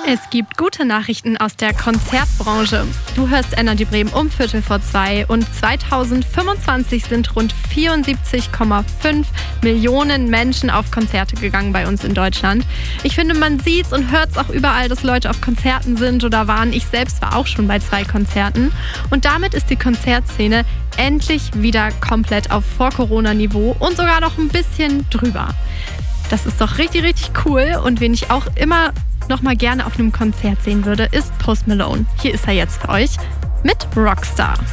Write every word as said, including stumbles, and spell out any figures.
Es gibt gute Nachrichten aus der Konzertbranche. Du hörst Energy Bremen um Viertel vor zwei und zweitausendfünfundzwanzig sind rund vierundsiebzig Komma fünf Millionen Menschen auf Konzerte gegangen bei uns in Deutschland. Ich finde, man sieht's und hört's auch überall, dass Leute auf Konzerten sind oder waren. Ich selbst war auch schon bei zwei Konzerten. Und damit ist die Konzertszene endlich wieder komplett auf Vor-Corona-Niveau und sogar noch ein bisschen drüber. Das ist doch richtig, richtig cool. Und wen ich auch immer noch mal gerne auf einem Konzert sehen würde, ist Post Malone. Hier ist er jetzt für euch mit Rockstar.